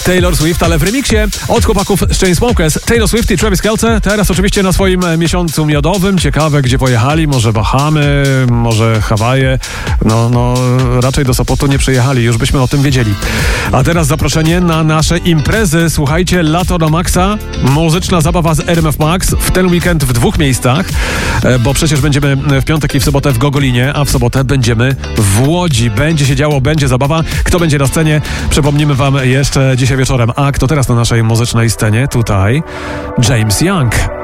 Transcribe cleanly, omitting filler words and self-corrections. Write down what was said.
Taylor Swift, ale w remiksie od chłopaków z Chainsmokers. Taylor Swift i Travis Kelce teraz oczywiście na swoim miesiącu miodowym. Ciekawe, gdzie pojechali. Może Bahamy, może Hawaje. No, raczej do Sopotu nie przyjechali. Już byśmy o tym wiedzieli. A teraz zaproszenie na nasze imprezy. Słuchajcie, lato na maksa. Muzyczna zabawa z RMF Max w ten weekend w 2 miejscach, bo przecież będziemy w piątek i w sobotę w Gogolinie, a w sobotę będziemy w Łodzi. Będzie się działo, będzie zabawa. Kto będzie na scenie? Przypomnimy wam jeszcze dzisiaj wieczorem. A kto teraz na naszej muzycznej scenie? Tutaj James Young.